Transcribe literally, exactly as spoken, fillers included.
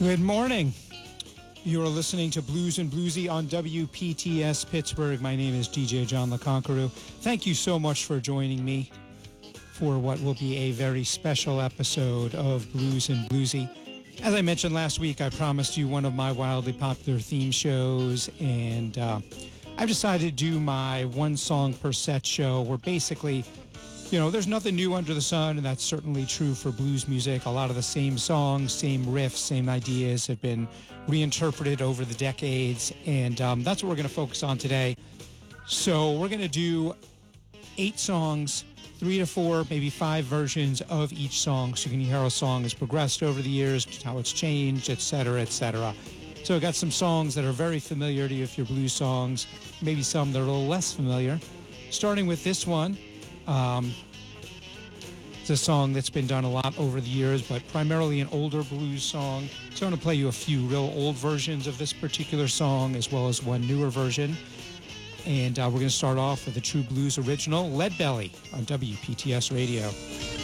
Good morning. You are listening to Blues and Bluesy on W P T S Pittsburgh. My name is D J John LeConquerou. Thank you so much for joining me for what will be a very special episode of Blues and Bluesy. As I mentioned last week, I promised you one of my wildly popular theme shows, and uh, I've decided to do my one song per set show where basically, you know, there's nothing new under the sun, and that's certainly true for blues music. A lot of the same songs, same riffs, same ideas have been reinterpreted over the decades, and um, that's what we're going to focus on today. So we're going to do eight songs, three to four, maybe five versions of each song, so you can hear how a song has progressed over the years, how it's changed, et cetera, et cetera. So I got some songs that are very familiar to you if you're blues songs, maybe some that are a little less familiar. Starting with this one. Um, it's a song that's been done a lot over the years, but primarily an older blues song. So I'm going to play you a few real old versions of this particular song, as well as one newer version. And uh, we're going to start off with a true blues original, Lead Belly, on W P T S Radio.